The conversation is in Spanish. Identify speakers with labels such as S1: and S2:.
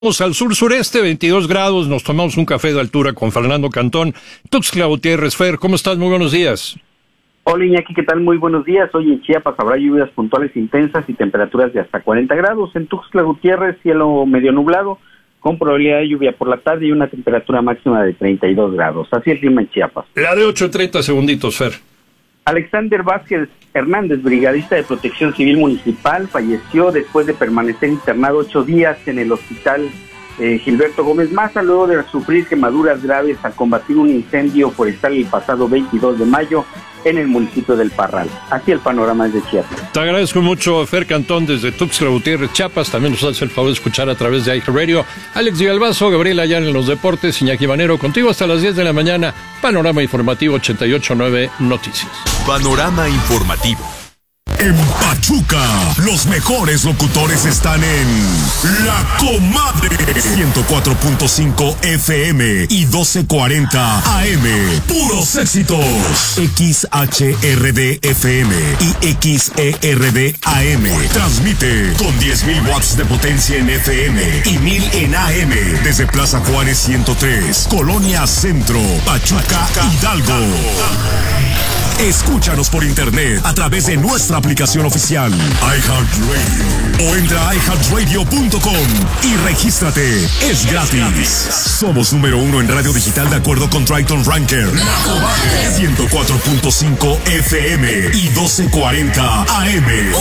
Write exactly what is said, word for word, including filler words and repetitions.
S1: Vamos al sur-sureste, veintidós grados, nos tomamos un café de altura con Fernando Cantón. Tuxtla Gutiérrez, Fer, ¿cómo estás? Muy buenos días.
S2: Hola Iñaki, ¿qué tal? Muy buenos días. Hoy en Chiapas habrá lluvias puntuales intensas y temperaturas de hasta cuarenta grados. En Tuxtla Gutiérrez, cielo medio nublado, con probabilidad de lluvia por la tarde y una temperatura máxima de treinta y dos grados. Así el clima en Chiapas.
S1: La de ocho, treinta segunditos, Fer.
S2: Alexander Vázquez Hernández, brigadista de Protección Civil Municipal, falleció después de permanecer internado ocho días en el hospital eh, Gilberto Gómez Maza, luego de sufrir quemaduras graves al combatir un incendio forestal el pasado veintidós de mayo en el municipio del Parral. Así el panorama es de Chiapas.
S1: Te agradezco mucho, Fer Cantón, desde Tuxtla Gutiérrez, Chiapas. También nos hace el favor de escuchar a través de iHeartRadio. Alex Villalbazo, Gabriela Ayala en los deportes, Iñaki Manero, contigo hasta las diez de la mañana. Panorama Informativo ochenta y ocho punto nueve Noticias.
S3: Panorama Informativo.
S4: En Pachuca, los mejores locutores están en La Comadre, ciento cuatro punto cinco F M y doce cuarenta A M. Puros éxitos. X H R D F M y X E R D A M. Transmite con diez mil watts de potencia en F M y mil en A M. Desde Plaza Juárez ciento tres, Colonia Centro, Pachuca, Hidalgo. Escúchanos por internet a través de nuestra aplicación oficial iHeartRadio o entra a i heart radio punto com y regístrate. Es gratis. Somos número uno en radio digital de acuerdo con Triton Ranker. ciento cuatro punto cinco F M y doce cuarenta A M.